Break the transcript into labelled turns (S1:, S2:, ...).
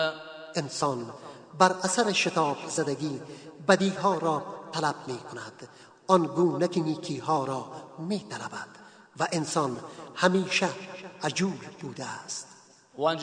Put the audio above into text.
S1: انسان بر اثر شتاب زدگی بدیها را طلب می کند، آن گونه که نیکیها را می طلبد و انسان همیشه عجول بوده است.